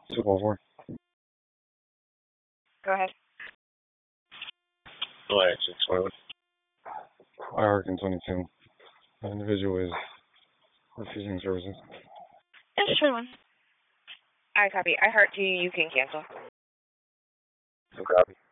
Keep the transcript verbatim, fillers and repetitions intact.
two one four. Go ahead. Go ahead, six twenty-one. I Harkin twenty-two. The individual is refusing services. six twenty-one. I copy. I heart to you. You can cancel. No copy.